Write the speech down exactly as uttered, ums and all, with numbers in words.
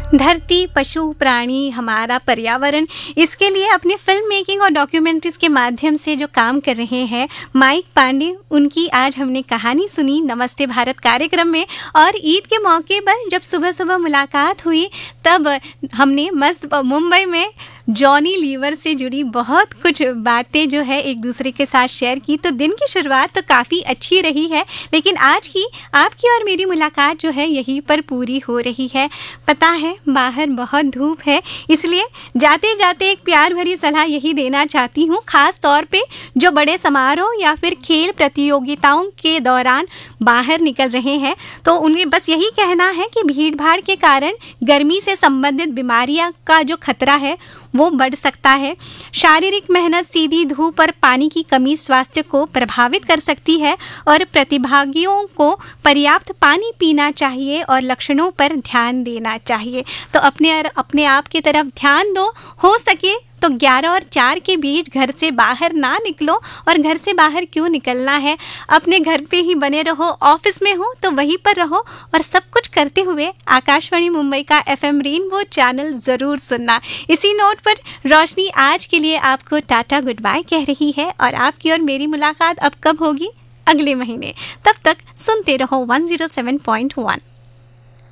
धरती, पशु, प्राणी, हमारा पर्यावरण, इसके लिए अपनी फिल्म मेकिंग और डॉक्यूमेंट्रीज के माध्यम से जो काम कर रहे हैं माइक पांडे, उनकी आज हमने कहानी सुनी नमस्ते भारत कार्यक्रम में। और ईद के मौके पर जब सुबह सुबह मुलाकात हुई तब हमने मस्त मुंबई में जॉनी लीवर से जुड़ी बहुत कुछ बातें जो है एक दूसरे के साथ शेयर की। तो दिन की शुरुआत तो काफ़ी अच्छी रही है, लेकिन आज की आपकी और मेरी मुलाकात जो है यहीं पर पूरी हो रही है। पता है बाहर बहुत धूप है, इसलिए जाते जाते एक प्यार भरी सलाह यही देना चाहती हूँ, ख़ास तौर पे जो बड़े समारोह या फिर खेल प्रतियोगिताओं के दौरान बाहर निकल रहे हैं, तो उन्हें बस यही कहना है कि भीड़ भाड़ के कारण गर्मी से संबंधित बीमारियां का जो खतरा है वो बढ़ सकता है। शारीरिक मेहनत, सीधी धूप और पानी की कमी स्वास्थ्य को प्रभावित कर सकती है और प्रतिभागियों को पर्याप्त पानी पीना चाहिए और लक्षणों पर ध्यान देना चाहिए। तो अपने अपने आप की तरफ ध्यान दो, हो सके तो ग्यारह और चार के बीच घर से बाहर ना निकलो। और घर से बाहर क्यों निकलना है, अपने घर पे ही बने रहो, ऑफिस में हो तो वहीं पर रहो और सब कुछ करते हुए आकाशवाणी मुंबई का एफएम रेनबो चैनल ज़रूर सुनना। इसी नोट पर रोशनी आज के लिए आपको टाटा गुड बाय कह रही है और आपकी और मेरी मुलाकात अब कब होगी? अगले महीने। तब तक सुनते रहो one zero seven point one.